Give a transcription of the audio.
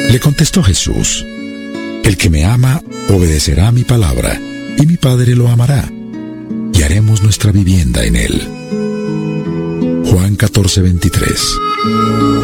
Le contestó Jesús: el que me ama obedecerá mi palabra, y mi Padre lo amará, y haremos nuestra vivienda en él. Juan 14:23.